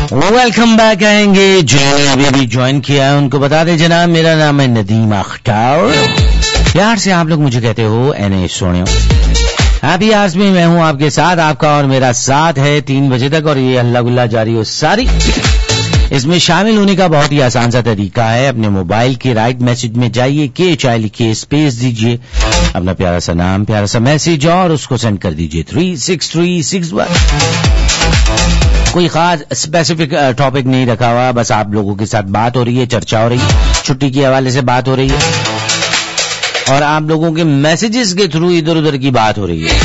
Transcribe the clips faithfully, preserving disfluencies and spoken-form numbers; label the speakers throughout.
Speaker 1: Welcome back आएंगे जिन्होंने अभी अभी ज्वाइन किया है उनको बता दें जनाब, मेरा नाम है नदीम अख्तर। प्यार से आप लोग मुझे कहते हो एने सोनियो। हैप्पी आवर्स में मैं हूं आपके साथ, आपका और मेरा साथ है तीन बजे तक, और ये हल्ला गुल्ला जारी हो सारी। इसमें शामिल होने का बहुत ही आसान सा तरीका है, अपने मोबाइल के राइट मैसेज में जाइए, के एच आई लिखिए, स्पेस दीजिए, अपना प्यारा सा नाम, प्यारा सा मैसेज और उसको सेंड कर दीजिए three six three six one. कोई खास स्पेसिफिक टॉपिक नहीं रखा हुआ, बस आप लोगों के साथ बात हो रही है, चर्चा हो रही है, छुट्टी के हवाले से बात हो रही है और आप लोगों के मैसेजेस के थ्रू इधर उधर की बात हो रही है।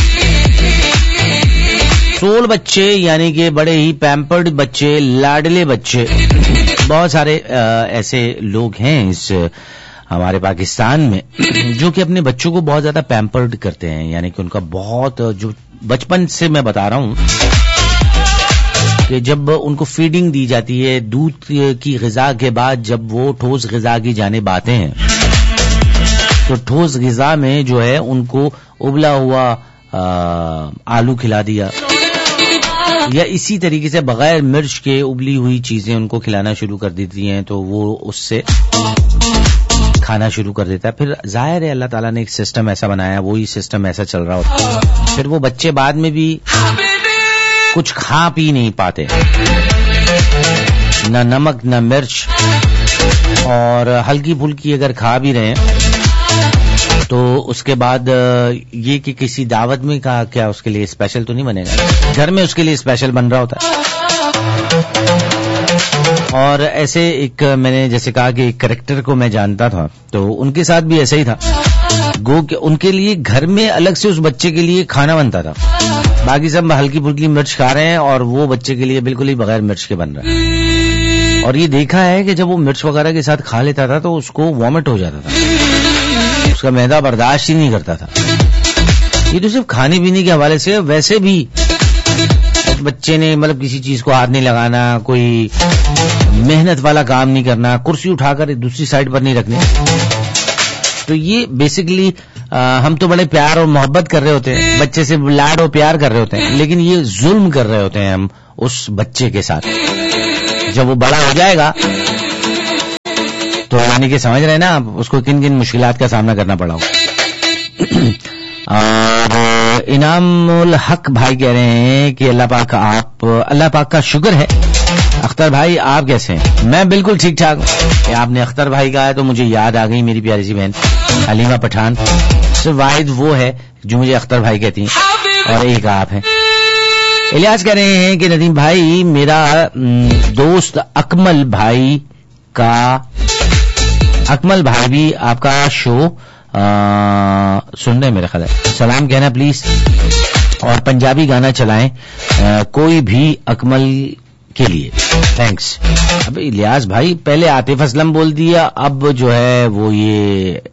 Speaker 1: सोल बच्चे यानी कि बड़े ही पैम्पर्ड बच्चे, लाडले बच्चे, बहुत सारे आ, ऐसे लोग हैं इस हमारे पाकिस्तान में जो कि अपने बच्चों को बहुत ज्यादा पैम्पर्ड करते हैं, यानी कि उनका बहुत, जो बचपन से मैं बता रहा हूं कि जब उनको फीडिंग दी जाती है, दूध की ग़िज़ा के बाद जब वो ठोस ग़िज़ा की जानिब आते हैं तो ठोस ग़िज़ा में जो है उनको उबला हुआ आ, आलू खिला दिया या इसी तरीके से बगैर मिर्च के उबली हुई चीजें उनको खिलाना शुरू कर देती हैं, तो वो उससे खाना शुरू कर देता है। फिर जाहिर है अल्लाह ताला ने एक सिस्टम ऐसा बनाया, वही सिस्टम ऐसा चल रहा होता है। फिर वो बच्चे बाद में भी कुछ खा पी नहीं पाते, न नमक न मिर्च, और हल्की फुल्की अगर खा भी रहे हैं तो उसके बाद ये कि किसी दावत में कहा क्या उसके लिए स्पेशल तो नहीं बनेगा, घर में उसके लिए स्पेशल बन रहा होता है। और ऐसे एक मैंने जैसे कहा कि एक कैरेक्टर को मैं जानता था, तो उनके साथ भी ऐसा ही था, गो कि उनके लिए घर में अलग से उस बच्चे के लिए खाना बनता था, बाकी सब हल्की फुल्की मिर्च खा रहे हैं और वो बच्चे के लिए बिल्कुल ही बगैर मिर्च के बन रहा है। और ये देखा है कि जब वो मिर्च वगैरह के साथ खा लेता था तो उसको वॉमिट हो जाता था, उसका मैदा बर्दाश्त ही नहीं करता था। ये तो सिर्फ खाने पीने के हवाले से, वैसे भी बच्चे ने मतलब किसी चीज को हाथ नहीं लगाना, कोई मेहनत वाला काम नहीं करना, कुर्सी उठाकर दूसरी साइड पर नहीं रखनी। तो ये बेसिकली हम तो बड़े प्यार और मोहब्बत कर रहे होते हैं, बच्चे से लाड और प्यार कर रहे होते हैं, लेकिन ये जुल्म कर रहे होते हैं हम उस बच्चे के साथ। जब वो बड़ा हो जाएगा तो यानी कि समझ रहे हैं ना आप, उसको किन किन मुश्किलात का सामना करना पड़ा हो। और इनामुल हक भाई कह रहे हैं कि अल्लाह पाक आप अल्लाह पाक का शुक्र है। अख्तर भाई आप कैसे हैं? मैं बिल्कुल ठीक ठाक हूँ। आपने अख्तर भाई कहा है तो मुझे याद आ गई मेरी प्यारी सी बहन हलीमा पठान, सिर्फ वाहिद वो है जो मुझे अख्तर भाई कहती हैं और एक आप हैं। इलियास कह रहे हैं कि नदीम भाई मेरा दोस्त अकमल भाई का अकमल भाई भी आपका शो आ, सुन रहे मेरा ख्याल है, सलाम कहना प्लीज और पंजाबी गाना चलाएं आ, कोई भी अकमल के लिए, थैंक्स। अब इलियास भाई पहले आतिफ असलम बोल दिया, अब जो है वो ये